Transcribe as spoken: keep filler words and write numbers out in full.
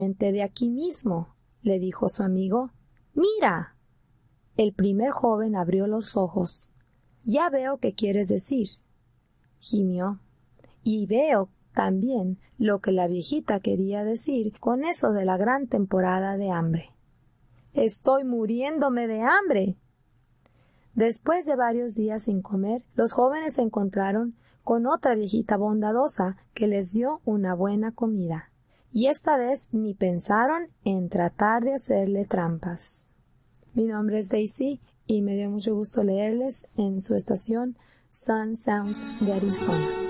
«Vente de aquí mismo», le dijo su amigo. «Mira». El primer joven abrió los ojos. «Ya veo qué quieres decir», gimió. «Y veo también lo que la viejita quería decir con eso de la gran temporada de hambre. Estoy muriéndome de hambre». Después de varios días sin comer, los jóvenes se encontraron con otra viejita bondadosa que les dio una buena comida. Y esta vez ni pensaron en tratar de hacerle trampas. Mi nombre es Daisy y me dio mucho gusto leerles en su estación Sun Sounds de Arizona.